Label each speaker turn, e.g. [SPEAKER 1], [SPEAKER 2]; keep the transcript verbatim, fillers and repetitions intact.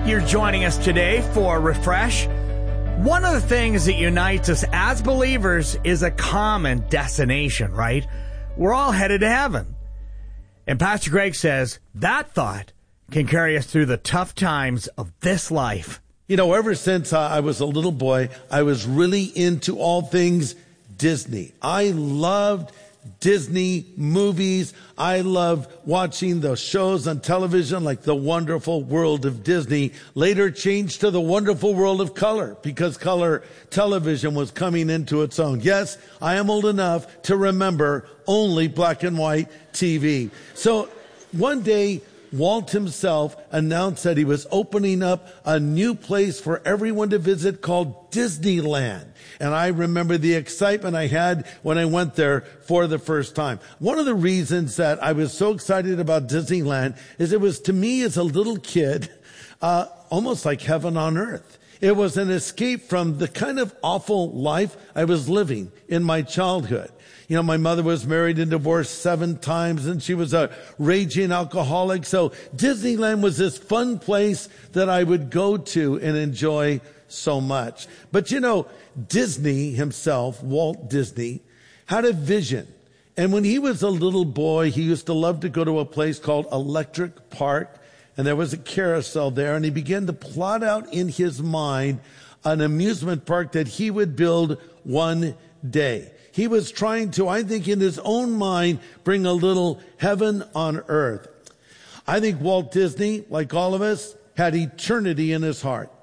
[SPEAKER 1] You're joining us today for Refresh. One of the things that unites us as believers is a common destination, right? We're all headed to heaven. And Pastor Greg says that thought can carry us through the tough times of this life.
[SPEAKER 2] You know, ever since uh, I was a little boy, I was really into all things Disney. I loved Disney movies. I loved watching those shows on television like The Wonderful World of Disney, later changed to The Wonderful World of Color because color television was coming into its own. Yes, I am old enough to remember only black and white T V. So one day, Walt himself announced that he was opening up a new place for everyone to visit called Disneyland. And I remember the excitement I had when I went there for the first time. One of the reasons that I was so excited about Disneyland is it was, to me as a little kid, uh, almost like heaven on earth. It was an escape from the kind of awful life I was living in my childhood. You know, my mother was married and divorced seven times, and she was a raging alcoholic. So Disneyland was this fun place that I would go to and enjoy so much. But you know, Disney himself, Walt Disney, had a vision. And when he was a little boy, he used to love to go to a place called Electric Park. And there was a carousel there, and he began to plot out in his mind an amusement park that he would build one day. He was trying to, I think, in his own mind, bring a little heaven on earth. I think Walt Disney, like all of us, had eternity in his heart.